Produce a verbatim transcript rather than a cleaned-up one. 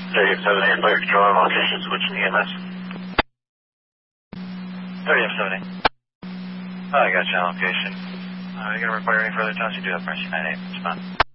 thirty F seven eight, player control, location, switching E M S. thirty F seven eight. Oh, I got you on location. Uh, you gonna require any further times? You do have Mercy nine eight, respond.